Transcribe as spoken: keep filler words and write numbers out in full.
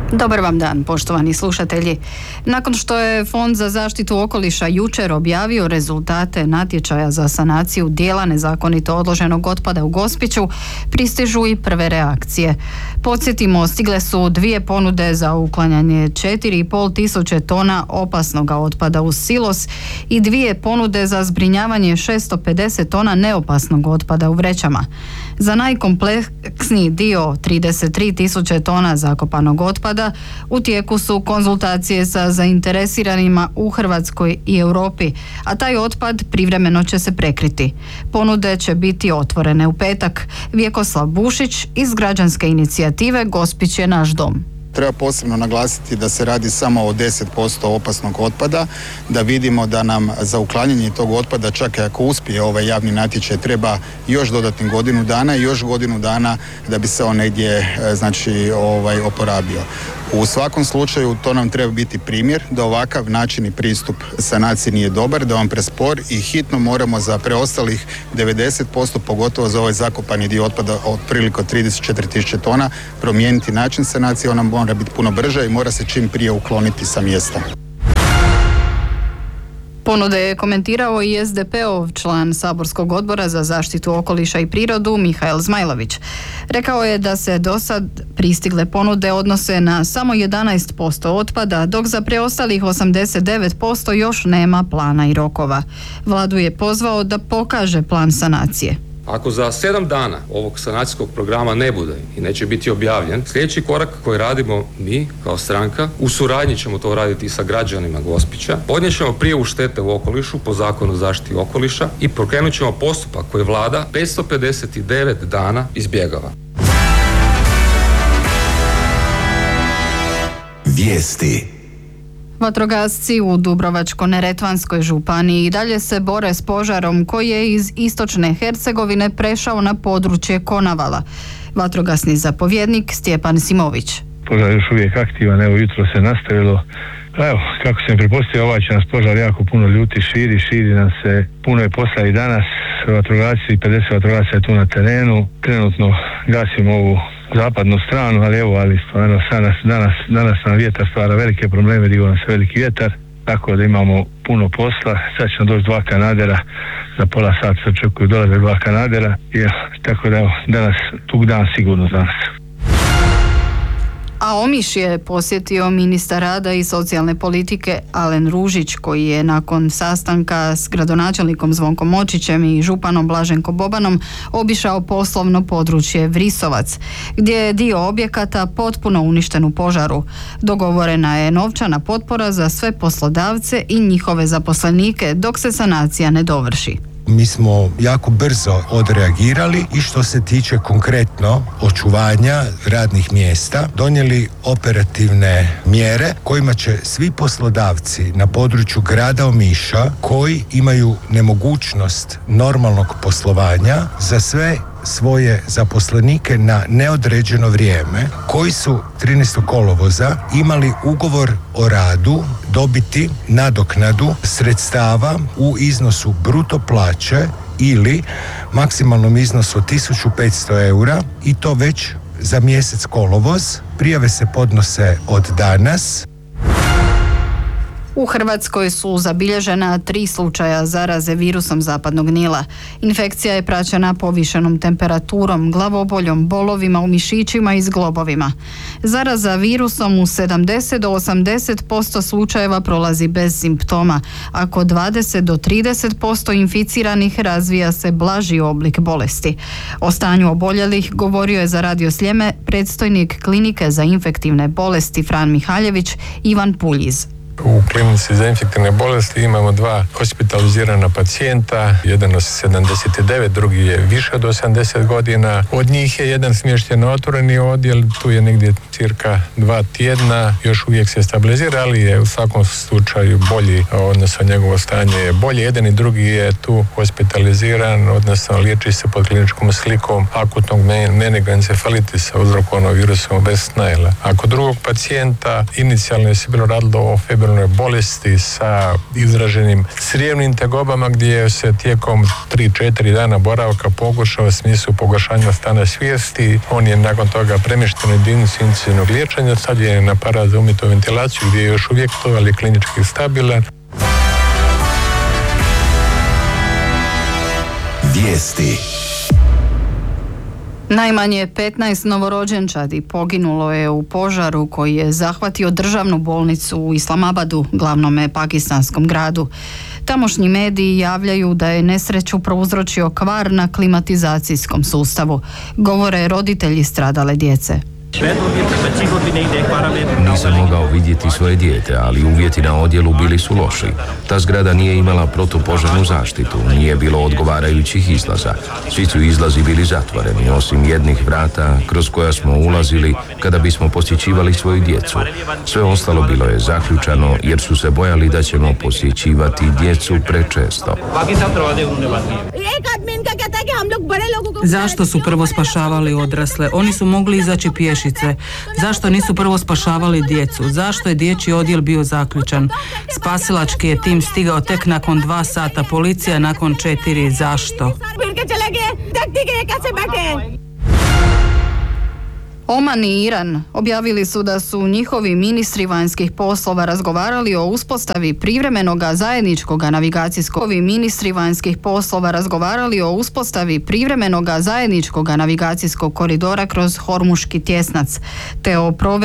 Dobar vam dan, poštovani slušatelji. Nakon što je Fond za zaštitu okoliša jučer objavio rezultate natječaja za sanaciju dijela nezakonito odloženog otpada u Gospiću, pristižu i prve reakcije. Podsjetimo, stigle su dvije ponude za uklanjanje četiri i pol tisuće tona opasnog otpada u silos i dvije ponude za zbrinjavanje šesto pedeset tona neopasnog otpada u vrećama. Za najkompleksniji dio trideset tri tisuće tona zakopanog otpada u tijeku su konzultacije sa zainteresiranima u Hrvatskoj i Europi, a taj otpad privremeno će se prekriti. Ponude će biti otvorene u petak. Vjekoslav Bušić iz građanske inicijative Gospić je naš dom. Treba posebno naglasiti da se radi samo o deset posto opasnog otpada, da vidimo da nam za uklanjanje tog otpada, čak i ako uspije ovaj javni natječaj, treba još dodatnih godinu dana i još godinu dana da bi se on negdje znači, ovaj, oporabio. U svakom slučaju to nam treba biti primjer da ovakav način i pristup sanaciji nije dobar, da on prespor i hitno moramo za preostalih devedeset posto, pogotovo za ovaj zakopani dio otpada otprilike trideset četiri tisuće tona, promijeniti način sanacije. Ona mora biti puno brža i mora se čim prije ukloniti sa mjesta. Ponude je komentirao i es de pe-ov član saborskog odbora za zaštitu okoliša i prirodu Mihael Zmajlović. Rekao je da se do sad pristigle ponude odnose na samo jedanaest posto otpada, dok za preostalih osamdeset devet posto još nema plana i rokova. Vladu je pozvao da pokaže plan sanacije. Ako za sedam dana ovog sanacijskog programa ne bude i neće biti objavljen, sljedeći korak koji radimo mi kao stranka, u suradnji ćemo to raditi i sa građanima Gospića, podnijet ćemo prijavu štete u okolišu po zakonu o zaštiti okoliša i pokrenut ćemo postupak koji vlada petsto pedeset devet dana izbjegava. Vijesti. Vatrogasci u Dubrovačko-neretvanskoj županiji i dalje se bore s požarom koji je iz istočne Hercegovine prešao na područje Konavala. Vatrogasni zapovjednik Stjepan Simović. Požar je još uvijek aktivan, evo jutro se nastavilo. Evo, kako sam pretpostavio, ovaj će nas požar jako puno ljuti, širi, širi nam se. Puno je posla i danas. Vatrogasci, pedeset vatrogasaca je tu na terenu. Trenutno gasimo ovu zapadnu stranu, ali evo, ali stvarno danas, danas, danas nam vjetar stvara velike probleme, digo nam se veliki vjetar, tako da imamo puno posla. Sad će nam doći dva kanadera, za pola sata se očekuju dolaze dva kanadera, i, tako da evo, danas, tug dan sigurno danas. A Omiš je posjetio ministar rada i socijalne politike Alen Ružić, koji je nakon sastanka s gradonačelnikom Zvonkom Močićem i županom Blaženkom Bobanom obišao poslovno područje Vrisovac, gdje je dio objekata potpuno uništen u požaru. Dogovorena je novčana potpora za sve poslodavce i njihove zaposlenike dok se sanacija ne dovrši. Mi smo jako brzo odreagirali i što se tiče konkretno očuvanja radnih mjesta, donijeli operativne mjere kojima će svi poslodavci na području grada Omiša koji imaju nemogućnost normalnog poslovanja za sve svoje zaposlenike na neodređeno vrijeme, koji su trinaestog kolovoza imali ugovor o radu, dobiti nadoknadu sredstava u iznosu bruto plaće ili maksimalnom iznosu od tisuću petsto eura, i to već za mjesec kolovoz. Prijave se podnose od danas. U Hrvatskoj su zabilježena tri slučaja zaraze virusom zapadnog Nila. Infekcija je praćena povišenom temperaturom, glavoboljom, bolovima u mišićima i zglobovima. Zaraza virusom u sedamdeset do osamdeset posto slučajeva prolazi bez simptoma, a kod dvadeset do trideset posto inficiranih razvija se blaži oblik bolesti. O stanju oboljelih govorio je za Radio Sljeme predstojnik Klinike za infektivne bolesti Fran Mihaljević Ivan Puljiz. U klinici za infektivne bolesti imamo dva hospitalizirana pacijenta, jedan od sedamdeset devet, drugi je više od osamdeset godina. Od njih je jedan smješten na otvoreni odjel, tu je negdje cirka dva tjedna, još uvijek se stabilizira, ali je u svakom slučaju bolji, odnosno njegovo stanje je bolje. Jedan i drugi je tu hospitaliziran, odnosno liječi se pod kliničkom slikom akutnog meningoencefalitisa uzrokovanog virusom West Nile. A kod drugog pacijenta inicijalno je se bilo radilo o februaru izabilnoj bolesti sa izraženim crijevnim tegobama gdje se tijekom tri četiri dana boravka pogoršao u smislu pogoršanja stanja svijesti. On je nakon toga premješten u jedinicu intenzivnog liječenja, sad je na aparat za umjetnu ventilaciju gdje je još uvijek to, ali je klinički stabilan. Vijesti. Najmanje petnaest novorođenčadi poginulo je u požaru koji je zahvatio državnu bolnicu u Islamabadu, glavnome pakistanskom gradu. Tamošnji mediji javljaju da je nesreću prouzročio kvar na klimatizacijskom sustavu. Govore roditelji stradale djece. Nisam mogao vidjeti svoje dijete, ali uvjeti na odjelu bili su loši. Ta zgrada nije imala protupožarnu zaštitu, nije bilo odgovarajućih izlaza. Svi su izlazi bili zatvoreni, osim jednih vrata kroz koja smo ulazili kada bismo posjećivali svoju djecu. Sve ostalo bilo je zaključano jer su se bojali da ćemo posjećivati djecu prečesto. Zašto su prvo spašavali odrasle? Oni su mogli izaći pješice. Zašto nisu prvo spašavali djecu? Zašto je dječji odjel bio zaključan? Spasilački je tim stigao tek nakon dva sata, policija nakon četiri. Zašto? Oman i Iran objavili su da su njihovi ministri vanjskih poslova razgovarali o uspostavi privremenog zajedničkog navigacijskog ministri vanjskih poslova razgovarali o uspostavi privremenog zajedničkog navigacijskog koridora kroz Hormuški tjesnac te o provedbi